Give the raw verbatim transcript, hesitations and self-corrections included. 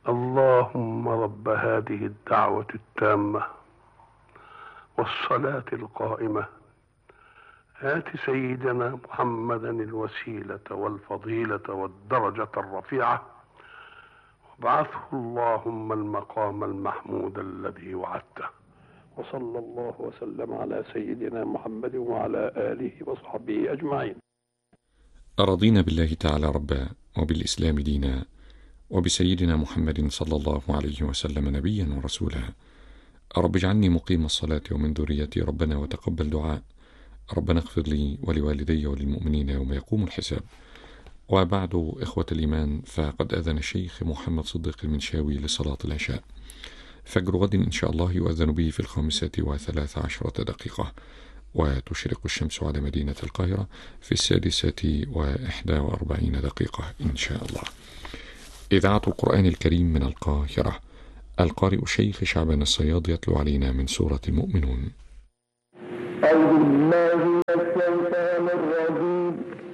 اللهم رب هذه الدعوة التامة والصلاة القائمة آت سيدنا محمدا الوسيلة والفضيلة والدرجة الرفيعة وابعثه اللهم المقام المحمود الذي وعدته. وصلى الله وسلم على سيدنا محمد وعلى آله وصحبه أجمعين. رضينا بالله تعالى ربا، وبالإسلام دينا، وبسيدنا محمد صلى الله عليه وسلم نبيا ورسولا. رب اجعلني مقيم الصلاة ومن ذريتي ربنا وتقبل دعاء. ربنا اغفر لي ولوالدي وللمؤمنين يوم يقوم الحساب. وبعد، إخوة الإيمان، فقد أذن الشيخ محمد صديق المنشاوي لصلاة العشاء. فجر غد إن شاء الله يؤذن به في الخامسة وثلاث عشرة دقيقة، وتشرق الشمس على مدينة القاهرة في السادسة وإحدى وأربعين دقيقة إن شاء الله. إذاعة القرآن الكريم من القاهرة، القارئ الشيخ شعبان الصياد يتلو علينا من سورة المؤمنون. أعوذ بالله من الشيطان